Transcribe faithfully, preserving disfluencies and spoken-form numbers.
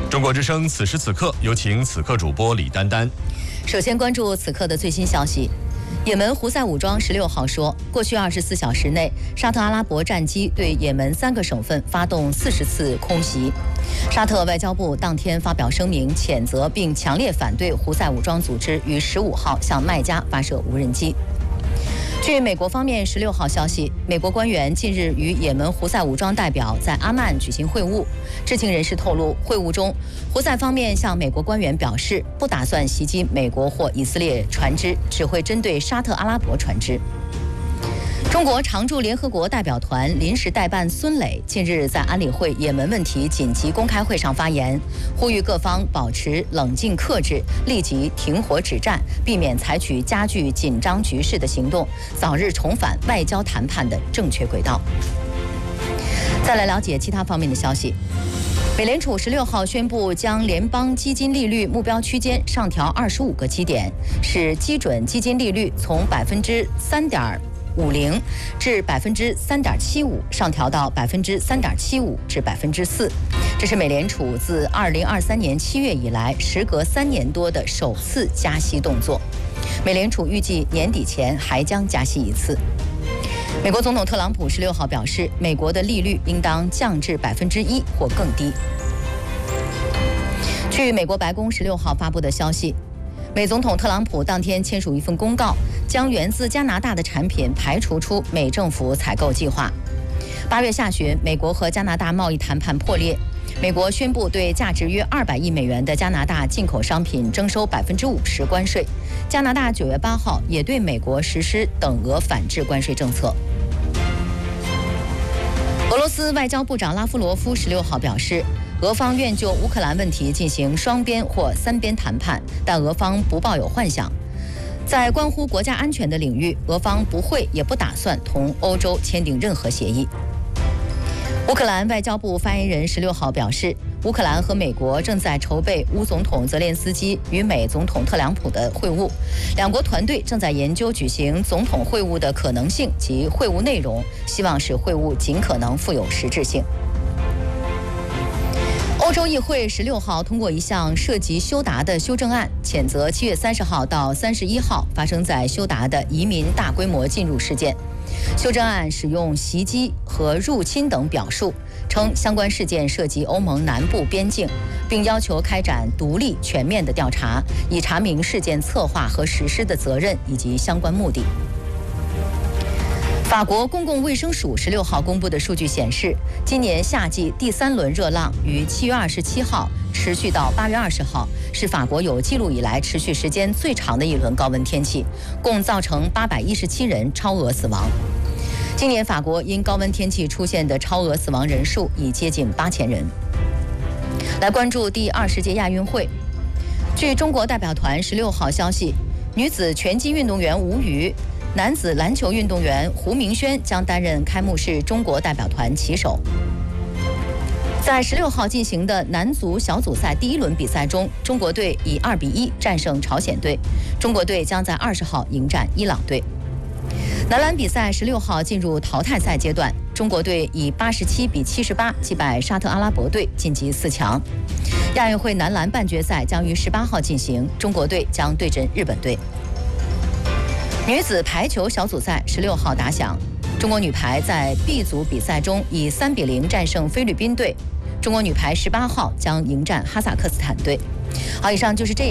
中国之声此时此刻，有请此刻主播李丹丹。 首先关注此刻的最新消息。也门胡塞武装十六号说，过去二十四小时内，沙特阿拉伯战机对也门三个省份发动四十次空袭。沙特外交部当天发表声明，谴责并强烈反对胡塞武装组织于十五号向麦加发射无人机。据美国方面十六号消息，美国官员近日与也门胡塞武装代表在阿曼举行会晤。知情人士透露，会晤中，胡塞方面向美国官员表示，不打算袭击美国或以色列船只，只会针对沙特阿拉伯船只。中国常驻联合国代表团临时代办孙磊近日在安理会也门问题紧急公开会上发言，呼吁各方保持冷静克制，立即停火止战，避免采取加剧紧张局势的行动，早日重返外交谈判的正确轨道。再来了解其他方面的消息。美联储十六号宣布将联邦基金利率目标区间上调二十五个基点，使基准基金利率从百分之三点五零至百分之三点七五上调到百分之三点七五至百分之四，这是美联储自二零二三年七月以来时隔三年多的首次加息动作。美联储预计年底前还将加息一次。美国总统特朗普十六号表示，美国的利率应当降至百分之一或更低。据美国白宫十六号发布的消息，美总统特朗普当天签署一份公告，将源自加拿大的产品排除出美政府采购计划。八月下旬，美国和加拿大贸易谈判破裂，美国宣布对价值约二百亿美元的加拿大进口商品征收百分之五十关税。加拿大九月八号也对美国实施等额反制关税政策。俄罗斯外交部长拉夫罗夫十六号表示，俄方愿就乌克兰问题进行双边或三边谈判，但俄方不抱有幻想。在关乎国家安全的领域，俄方不会也不打算同欧洲签订任何协议。乌克兰外交部发言人十六号表示，乌克兰和美国正在筹备乌总统泽连斯基与美总统特朗普的会晤，两国团队正在研究举行总统会晤的可能性及会晤内容，希望使会晤尽可能富有实质性。欧洲议会十六号通过一项涉及休达的修正案，谴责七月三十号到三十一号发生在休达的移民大规模进入事件。修正案使用袭击和入侵等表述，称相关事件涉及欧盟南部边境，并要求开展独立全面的调查，以查明事件策划和实施的责任以及相关目的。法国公共卫生署十六号公布的数据显示，今年夏季第三轮热浪于七月二十七号持续到八月二十号，是法国有记录以来持续时间最长的一轮高温天气，共造成八百一十七人超额死亡。今年法国因高温天气出现的超额死亡人数已接近八千人。来关注第二十届亚运会。据中国代表团十六号消息，女子拳击运动员吴瑜、男子篮球运动员胡明轩将担任开幕式中国代表团旗手。在十六号进行的男足小组赛第一轮比赛中，中国队以二比一战胜朝鲜队，中国队将在二十号迎战伊朗队。男篮比赛十六号进入淘汰赛阶段，中国队以八十七比七十八击败沙特阿拉伯队，晋级四强。亚运会男篮半决赛将于十八号进行，中国队将对阵日本队。女子排球小组赛十六号打响，中国女排在 B 组比赛中以三比零战胜菲律宾队，中国女排十八号将迎战哈萨克斯坦队。好，以上就是这。